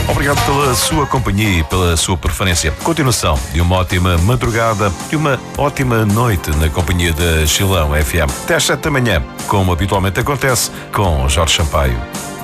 Obrigado pela sua companhia e pela sua preferência. Continuação de uma ótima madrugada e uma ótima noite na companhia da Chilão FM. Até às 7 da manhã, como habitualmente acontece, com Jorge Sampaio.